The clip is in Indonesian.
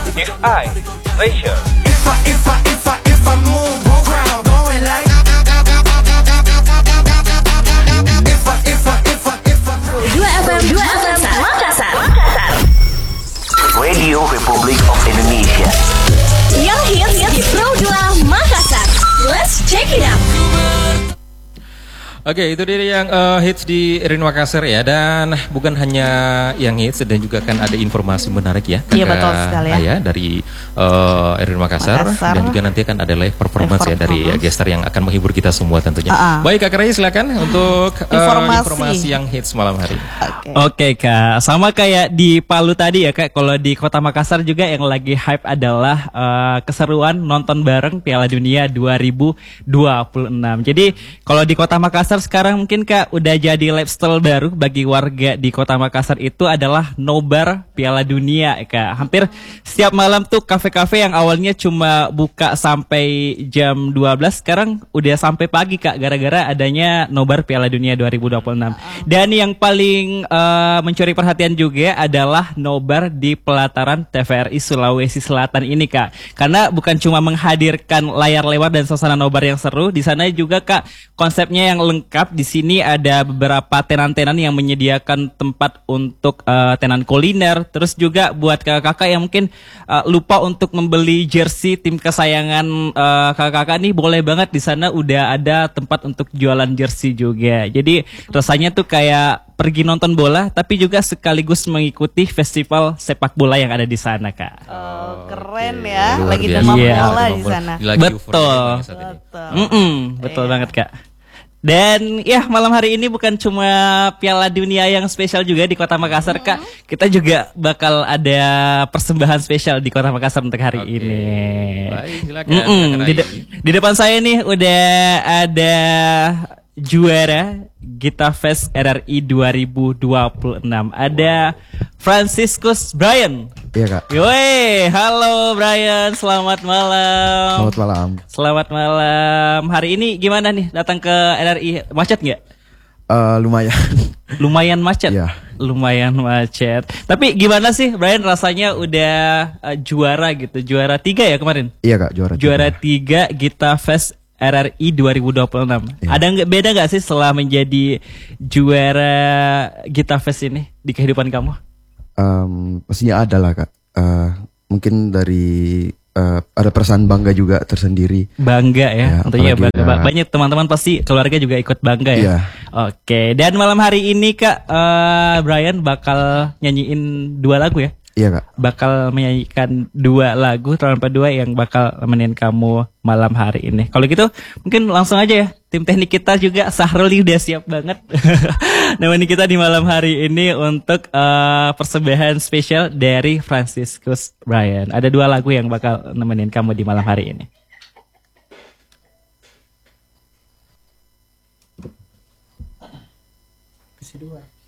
If I Treasure. If I move ground, going like. Dua FM Makassar. Radio Republik of Indonesia. Yang hits di Pro 2 Makassar. Let's check it out. Oke, itu dia yang hits di Rin Makassar ya. Dan bukan hanya yang hits, dan juga kan ada informasi menarik ya. Iya, betul sekali ya. Ayah dari Rin Makassar. Dan juga nanti akan ada live performance ya dari gestar yang akan menghibur kita semua tentunya. Baik Kak Rai, silakan untuk informasi yang hits malam hari. Oke Kak, sama kayak di Palu tadi ya Kak. Kalau di Kota Makassar juga yang lagi hype adalah keseruan nonton bareng Piala Dunia 2026. Jadi kalau di Kota Makassar sekarang mungkin Kak udah jadi lifestyle baru bagi warga di Kota Makassar, itu adalah nobar Piala Dunia Kak. Hampir setiap malam tuh kafe-kafe yang awalnya cuma buka sampai jam 12 sekarang udah sampai pagi Kak, gara-gara adanya nobar Piala Dunia 2026. Dan yang paling mencuri perhatian juga adalah nobar di pelataran TVRI Sulawesi Selatan ini Kak. Karena bukan cuma menghadirkan layar lebar dan suasana nobar yang seru, di sana juga Kak konsepnya yang lengkap. Di sini ada beberapa tenan-tenan yang menyediakan tempat untuk tenan kuliner. Terus juga buat kakak-kakak yang mungkin lupa untuk membeli jersey tim kesayangan kakak-kakak nih, boleh banget di sana udah ada tempat untuk jualan jersey juga. Jadi rasanya tuh kayak pergi nonton bola tapi juga sekaligus mengikuti festival sepak bola yang ada di sana Kak. Keren ya. Luar Lagi biasa. demam Iya, bola demam di bola. sana. Lagi Betul. Betul banget Kak. Dan ya malam hari ini bukan cuma Piala Dunia yang spesial juga di Kota Makassar Kak. Kita juga bakal ada persembahan spesial di Kota Makassar untuk hari ini. Baik, silakan. Di depan saya nih udah ada juara Gita Fest RRI 2026. Ada Franciscus Brian. Iya Kak. Yoi, halo Brian, selamat malam. Selamat malam. Selamat malam. Hari ini gimana nih datang ke RRI? Macet nggak? Lumayan. Lumayan macet. Iya. Lumayan macet. Tapi gimana sih Brian rasanya udah juara gitu? Juara 3 ya kemarin? Iya Kak, Juara 3 Gita Fest RRI 2026. Iya. Ada beda nggak sih setelah menjadi juara Gita Fest ini di kehidupan kamu? Pastinya ada lah Kak. Mungkin dari ada perasaan bangga juga tersendiri. Bangga ya, tentunya apalagi banyak teman-teman pasti keluarga juga ikut bangga ya. Iya. Oke, dan malam hari ini Kak Brian bakal nyanyiin 2 lagu ya? Iya Kak. Bakal menyanyikan 2 lagu tanpa 2 yang bakal nemenin kamu malam hari ini. Kalau gitu mungkin langsung aja ya, tim teknik kita juga Sahrul udah siap banget nemenin kita di malam hari ini untuk persembahan spesial dari Franciscus Brian. Ada 2 lagu yang bakal nemenin kamu di malam hari ini. Kasih 2.